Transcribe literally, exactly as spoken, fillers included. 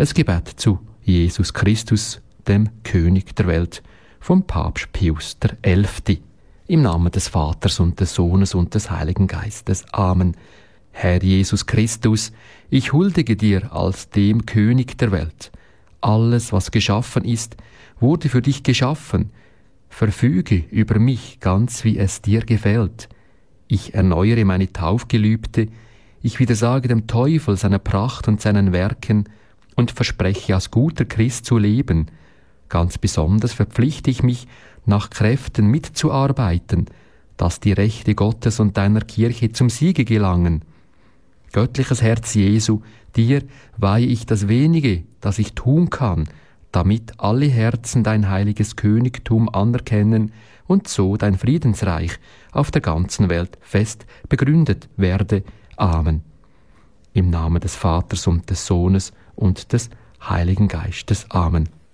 Ein Gebet zu Jesus Christus, dem König der Welt, vom Papst Pius der Elfte. Im Namen des Vaters und des Sohnes und des Heiligen Geistes. Amen. Herr Jesus Christus, ich huldige dir als dem König der Welt. Alles, was geschaffen ist, wurde für dich geschaffen. Verfüge über mich ganz, wie es dir gefällt. Ich erneuere meine Taufgelübde, ich widersage dem Teufel seiner Pracht und seinen Werken und verspreche als guter Christ zu leben. Ganz besonders verpflichte ich mich, nach Kräften mitzuarbeiten, dass die Rechte Gottes und deiner Kirche zum Siege gelangen. Göttliches Herz Jesu, dir weihe ich das wenige, das ich tun kann, damit alle Herzen dein heiliges Königtum anerkennen und so dein Friedensreich auf der ganzen Welt fest begründet werde. Amen. Im Namen des Vaters und des Sohnes und des Heiligen Geistes. Amen.